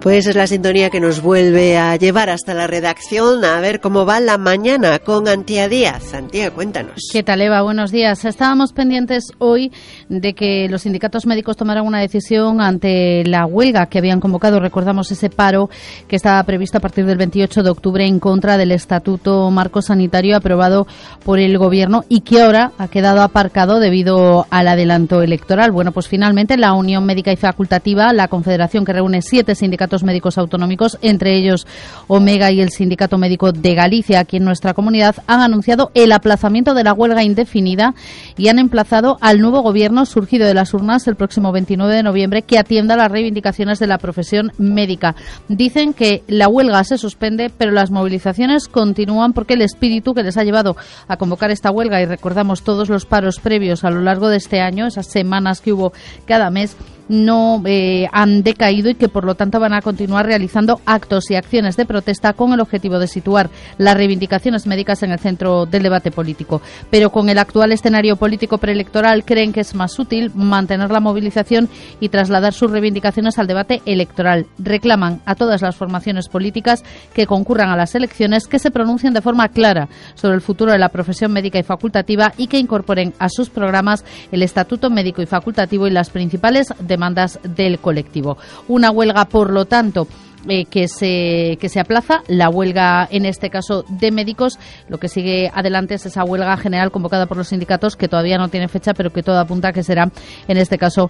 Pues es la sintonía que nos vuelve a llevar hasta la redacción a ver cómo va la mañana con Antía Díaz. Antía, cuéntanos. ¿Qué tal, Eva? Buenos días. Estábamos pendientes hoy de que los sindicatos médicos tomaran una decisión ante la huelga que habían convocado. Recordamos ese paro que estaba previsto a partir del 28 de octubre en contra del Estatuto Marco Sanitario aprobado por el Gobierno y que ahora ha quedado aparcado debido al adelanto electoral. Bueno, pues finalmente la Unión Médica y Facultativa, la confederación que reúne 7 sindicatos médicos autonómicos, entre ellos Omega y el Sindicato Médico de Galicia, aquí en nuestra comunidad, han anunciado el aplazamiento de la huelga indefinida y han emplazado al nuevo Gobierno surgido de las urnas el próximo 29 de noviembre que atienda las reivindicaciones de la profesión médica. Dicen que la huelga se suspende, pero las movilizaciones continúan porque el espíritu que les ha llevado a convocar esta huelga, y recordamos todos los paros previos a lo largo de este año, esas semanas que hubo cada mes, no han decaído y que por lo tanto van a continuar realizando actos y acciones de protesta con el objetivo de situar las reivindicaciones médicas en el centro del debate político. Pero con el actual escenario político preelectoral creen que es más útil mantener la movilización y trasladar sus reivindicaciones al debate electoral. Reclaman a todas las formaciones políticas que concurran a las elecciones que se pronuncien de forma clara sobre el futuro de la profesión médica y facultativa y que incorporen a sus programas el Estatuto Médico y Facultativo y las principales demandas del colectivo. Una huelga, por lo tanto, que se aplaza, la huelga en este caso de médicos. Lo que sigue adelante es esa huelga general convocada por los sindicatos que todavía no tiene fecha, pero que todo apunta a que será en este caso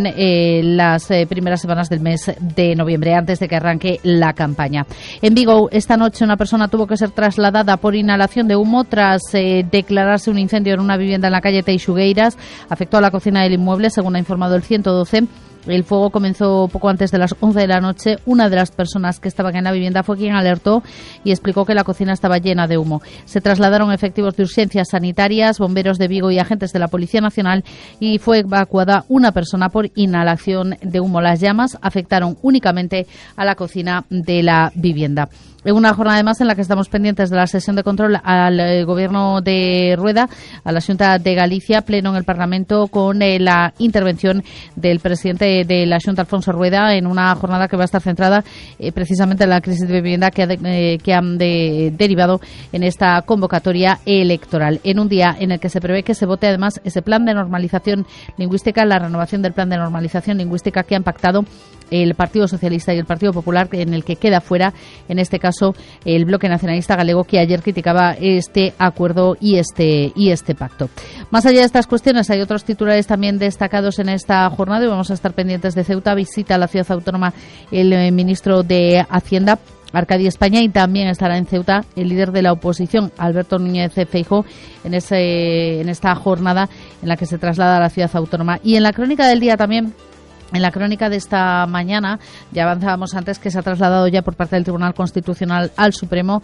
en las primeras semanas del mes de noviembre, antes de que arranque la campaña. En Vigo, esta noche una persona tuvo que ser trasladada por inhalación de humo tras declararse un incendio en una vivienda en la calle Teixugueiras. Afectó a la cocina del inmueble, según ha informado el 112. El fuego comenzó poco antes de las 11 de la noche. Una de las personas que estaban en la vivienda fue quien alertó y explicó que la cocina estaba llena de humo. Se trasladaron efectivos de urgencias sanitarias, bomberos de Vigo y agentes de la Policía Nacional y fue evacuada una persona por inhalación de humo. Las llamas afectaron únicamente a la cocina de la vivienda. En una jornada además en la que estamos pendientes de la sesión de control al Gobierno de Rueda, a la Xunta de Galicia, pleno en el Parlamento con la intervención del presidente de la Xunta, Alfonso Rueda, en una jornada que va a estar centrada precisamente en la crisis de vivienda que han derivado en esta convocatoria electoral. En un día en el que se prevé que se vote además ese plan de normalización lingüística, la renovación del plan de normalización lingüística que han pactado el Partido Socialista y el Partido Popular, en el que queda fuera, en este caso, el Bloque Nacionalista Galego, que ayer criticaba este acuerdo y este pacto. Más allá de estas cuestiones, hay otros titulares también destacados en esta jornada y vamos a estar pendientes de Ceuta. Visita a la ciudad autónoma el ministro de Hacienda, Arcadi España, y también estará en Ceuta el líder de la oposición, Alberto Núñez Feijóo, en esta jornada en la que se traslada a la ciudad autónoma. Y en la crónica del día también, en la crónica de esta mañana, ya avanzábamos antes que se ha trasladado ya por parte del Tribunal Constitucional al Supremo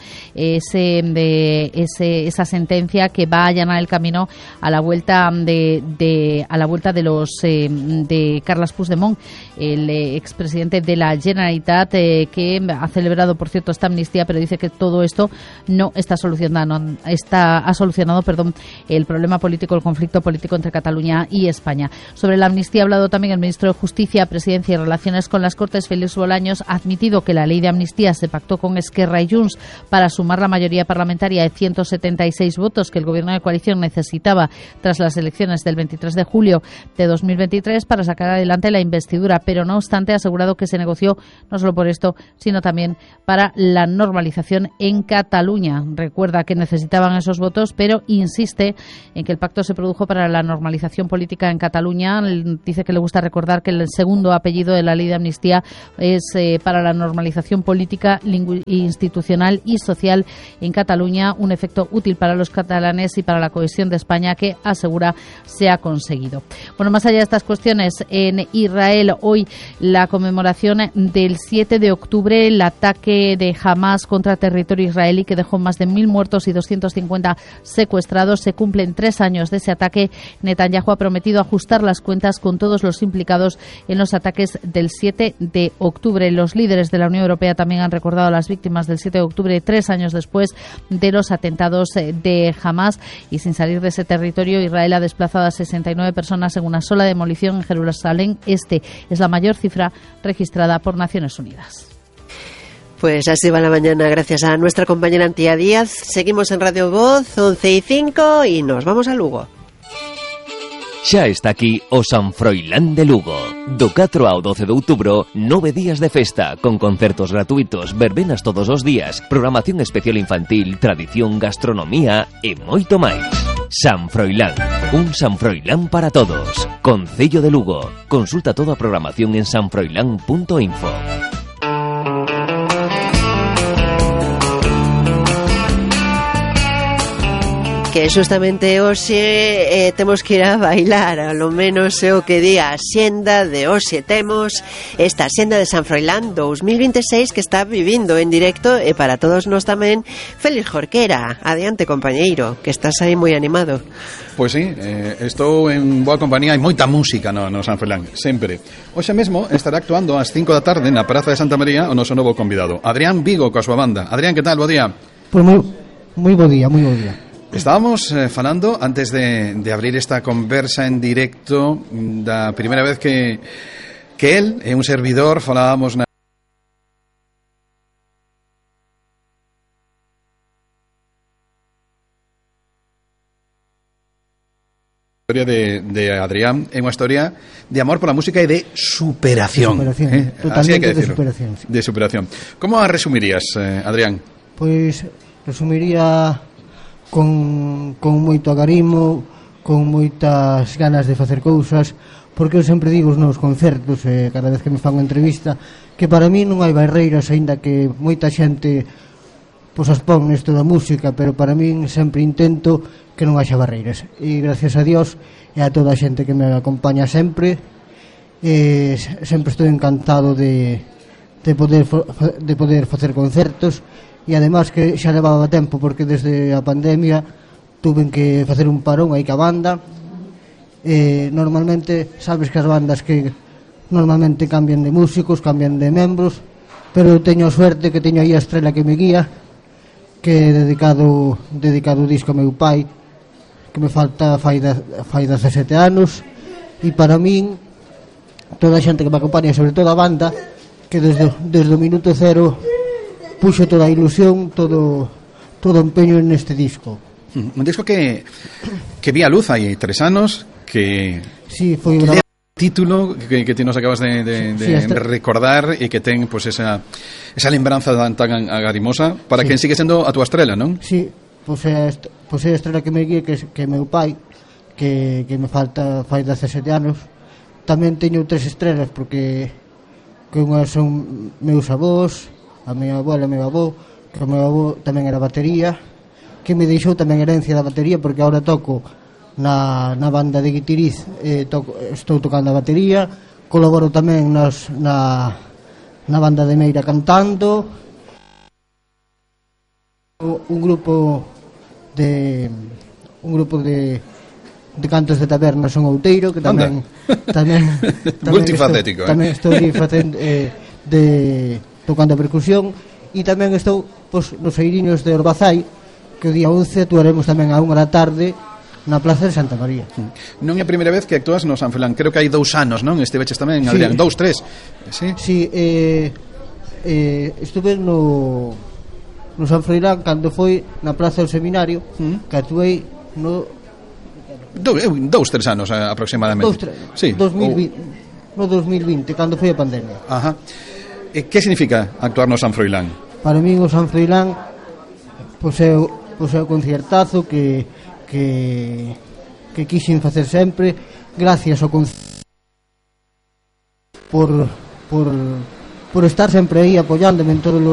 esa sentencia que va a allanar el camino a la vuelta de Carles Puigdemont, el expresidente de la Generalitat, que ha celebrado, por cierto, esta amnistía, pero dice que todo esto no está solucionado, ha solucionado el problema político, el conflicto político entre Cataluña y España. Sobre la amnistía ha hablado también el ministro de Justicia, Presidencia y Relaciones con las Cortes, Félix Bolaños. Ha admitido que la ley de amnistía se pactó con Esquerra y Junts para sumar la mayoría parlamentaria de 176 votos que el Gobierno de coalición necesitaba tras las elecciones del 23 de julio de 2023 para sacar adelante la investidura, pero no obstante ha asegurado que se negoció no solo por esto, sino también para la normalización en Cataluña. Recuerda que necesitaban esos votos, pero insiste en que el pacto se produjo para la normalización política en Cataluña. Dice que le gusta recordar que el segundo apellido de la ley de amnistía es para la normalización política, institucional y social en Cataluña, un efecto útil para los catalanes y para la cohesión de España que asegura se ha conseguido. Bueno, más allá de estas cuestiones, en Israel hoy la conmemoración del 7 de octubre, el ataque de Hamás contra territorio israelí que dejó más de 1.000 muertos y 250 secuestrados. Se cumplen 3 años de ese ataque. Netanyahu ha prometido ajustar las cuentas con todos los implicados en los ataques del 7 de octubre. Los líderes de la Unión Europea también han recordado a las víctimas del 7 de octubre, 3 años después de los atentados de Hamás. Y sin salir de ese territorio, Israel ha desplazado a 69 personas en una sola demolición en Jerusalén Este. Es la mayor cifra registrada por Naciones Unidas. Pues así va la mañana gracias a nuestra compañera Antía Díaz. Seguimos en Radio Voz, 11:05 y nos vamos a Lugo. Xa está aquí o San Froilán de Lugo. Do 4 ao 12 de outubro, 9 días de festa, con concertos gratuitos, verbenas todos os días, programación especial infantil, tradición, gastronomía e moito máis. San Froilán, un San Froilán para todos. Concello de Lugo. Consulta toda a programación en sanfroilán.info. Que justamente hoxe temos que ir a bailar, a lo menos é o que di a xenda de hoxe. Temos esta xenda de San Froilán 2026 que está vivindo en directo e para todos nós tamén Félix Jorquera. Adiante, compañeiro, que estás aí moi animado. Pois sí, estou en boa compañía, hai moita música no San Froilán, sempre. Hoxe mesmo estará actuando ás 5 da tarde na Praza de Santa María o noso novo convidado, Adrián Vigo, coa súa banda. Adrián, que tal? Bo día. Pois moi bo día, moi bo día. Estábamos falando, antes de abrir esta conversa en directo, da primeira vez que él e un servidor falábamos na historia de Adrián, é unha historia de amor pola música e de superación. Así hai que decirlo. De superación. Como a resumirías, Adrián? Pois resumiría con moito agarimo, con moitas ganas de facer cousas, porque eu sempre digo nos concertos, cada vez que me fan unha entrevista, que para mí non hai barreiras, aínda que moita xente pois as pon isto da música, pero para mí sempre intento que non haxa barreiras. E gracias a Dios e a toda a xente que me acompaña sempre, sempre estou encantado de poder facer concertos. E además que xa levaba tempo, porque desde a pandemia tuven que facer un parón aí ca banda. Normalmente sabes que as bandas que normalmente cambian de músicos, cambian de membros, pero eu teño a suerte que teño aí a estrela que me guía, que é dedicado o disco a meu pai, que me falta fai 17 anos, e para min toda a xente que me acompaña, sobre todo a banda, que desde o minuto cero puxo toda a ilusión, todo empeño neste disco. Un disco que vi a luz hai 3 anos, que sí, foi un título que ti nos acabas de recordar e que ten pues, esa lembranza tan agarimosa para quen sigue sendo a túa estrela, non? Sí, pois é a estrela que me guía, que é meu pai, que me falta fai 17 anos. Tamén teño 3 estrelas, porque unhas son meus avós, a miña abuela e meu avó, que o meu avó tamén era batería, que me deixou tamén herencia da batería, porque agora toco na banda de Guitiriz, estou tocando a batería, colaboro tamén na banda de Meira cantando, un grupo de cantos de taberna son Outeiro, que tamén multifacético, tamén estou facendo tocando a percusión, e tamén estou nos Eiriños de Orbazai, que o día 11 actuaremos tamén a 1 da tarde na Plaza de Santa María. Non é a primeira vez que actúas no San Froilán, creo que hai 2 anos, non? Estiveches tamén, Adrián, 2, 3. Sí, estuve no San Froilán cando foi na Plaza do Seminario, que actuei no 2, 3 anos aproximadamente. 2020, cando foi a pandemia. Ajá. Que significa actuar no San Froilán? Para mí o San Froilán pois é o concertazo que quixen facer sempre, gracias ao por estar sempre aí apoiándome en todos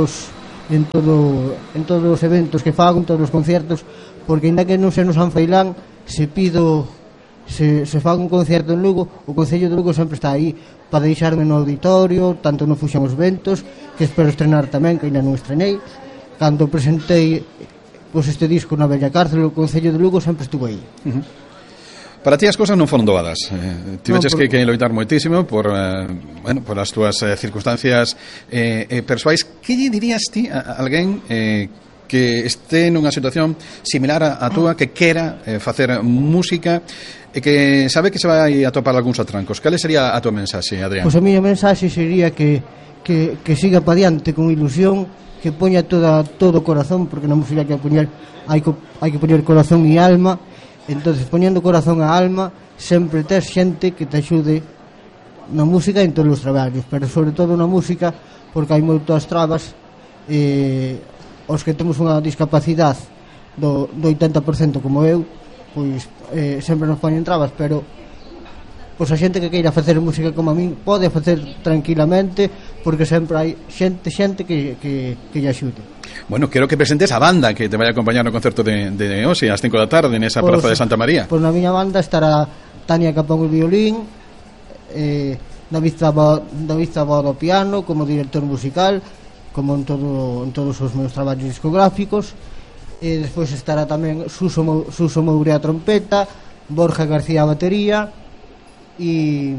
os eventos que fago, en todos os concertos, porque ainda que non sea no San Froilán, se faga un concerto en Lugo, o Concello de Lugo sempre está aí para deixarme no auditorio, tanto non fuxan os ventos, que espero estrenar tamén, que ainda non estrenei. Cando presentei este disco na Bella Cárcel, o Concello de Lugo sempre estuvo aí. Para ti as cousas non foron doadas. Tiveches que loitar moitísimo por as túas circunstancias persoais. Que lle dirías ti a alguén que este nunha situación similar a túa, que quera facer música e que sabe que se vai a topar algúns atrancos? Cal sería a tua mensaxe, Adrián? Pois a miña mensaxe sería que siga pa diante con ilusión, poña todo o corazón, porque na música hai que poñer corazón e alma. Entonces, poñendo corazón e alma, sempre tes xente que te axude na música en todos os traballos, pero sobre todo na música, porque hai moitas trabas. Os que temos unha discapacidade do 80% como eu, pois sempre nos poñen trabas, pero pois a xente que queira facer música como a min pode facer tranquilamente, porque sempre hai xente que lle axude. Bueno, quero que presentes a banda que te vai a acompañar no concerto de hoxe ás 5 da tarde nesa praza de Santa María. Pois na miña banda estará Tania Capón o violín, David Zabado ao piano como director musical, como en todos os meus traballos discográficos. E despois estará tamén Suso Moure a trompeta, Borja García a batería e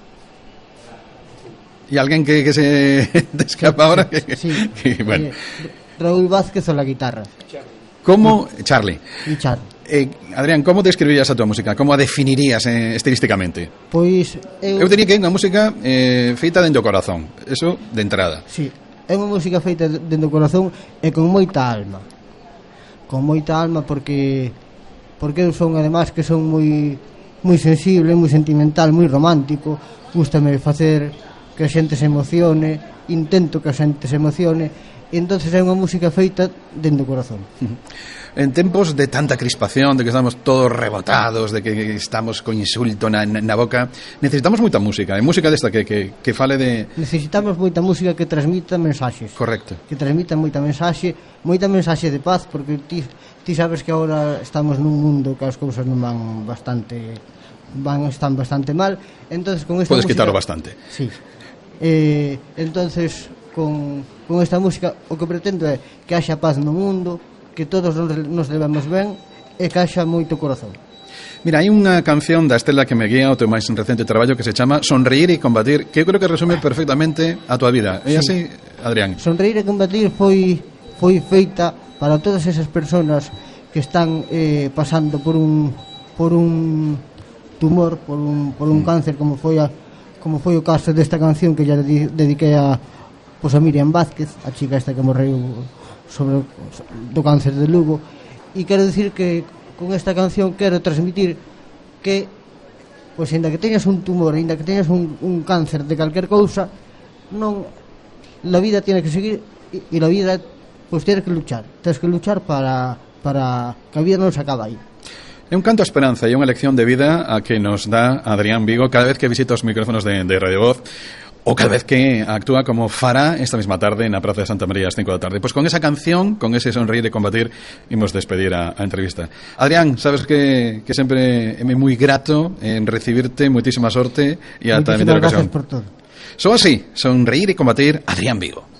alguén que se te escapa ahora sí, bueno. Raúl Vázquez a la guitarra. Como Charlie. E Charlie. Adrián, como describirías a tua música? Como a definirías estilísticamente? Pois eu diría que é unha música feita dentro do corazón. Eso de entrada. Sí, é unha música feita dentro do corazón e con moita alma. Con moita alma porque eu son, además, que son moi sensible, moi sentimental, moi romántico. Gústame facer que a xente se emocione, intento que a xente se emocione, e entonces é unha música feita dentro do corazón. En tempos de tanta crispación, de que estamos todos rebotados, de que estamos con insulto na boca, necesitamos moita música, música desta que fale de... Necesitamos moita música que transmita mensaxes. Correcto. Que transmita moita mensaxe de paz, porque ti sabes que agora estamos nun mundo que as cousas non están bastante mal. Entonces con esta podes música, quitarlo bastante. Sí. Entonces con esta música o que pretendo é que haxa paz no mundo, que todos nos levamos ben e que haxa moito corazón. Mira, hai unha canción da Estela que me guía o teu máis recente traballo que se chama Sonreír e combatir, que eu creo que resume perfectamente a tua vida. É así, Adrián? Sonreír e combatir foi feita para todas esas persoas que están pasando por un tumor, por un cáncer, como foi o caso desta canción que ya dediquei a Miriam Vázquez, a chica esta que morreu do cáncer de Lugo. E quero dicir que con esta canción quero transmitir que pois ainda que teñas un tumor, ainda que teñas un cáncer de calquer cousa, non, la vida tiene que seguir e la vida pois tienes que luchar para que a vida non se acabe aí. É un canto a esperanza e unha lección de vida a que nos dá Adrián Vigo cada vez que visita os micrófonos de Radio Voz, ou cada vez que actúa como fará esta mesma tarde na Praza de Santa María ás 5 da tarde. Pois con esa canción, con ese Sonreír e combatir, imos despedir a entrevista. Adrián, sabes que sempre é moi grato en recibirte, moitísima sorte e ata a vindeira ocasión. Moitísimas gracias por todo. Só así, Sonreír e combatir, Adrián Vigo.